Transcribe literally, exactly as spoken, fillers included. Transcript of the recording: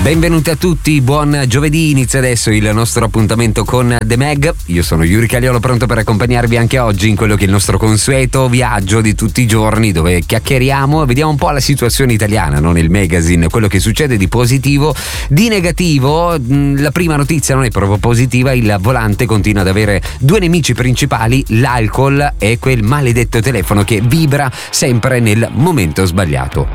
Benvenuti a tutti, buon giovedì, inizia adesso il nostro appuntamento con The Mag. Io sono Yuri Cagliolo, pronto per accompagnarvi anche oggi in quello che è il nostro consueto viaggio di tutti i giorni, dove chiacchieriamo e vediamo un po' la situazione italiana, no? Nel magazine, quello che succede di positivo, di negativo. La prima notizia non è proprio positiva, il volante continua ad avere due nemici principali, l'alcol e quel maledetto telefono che vibra sempre nel momento sbagliato.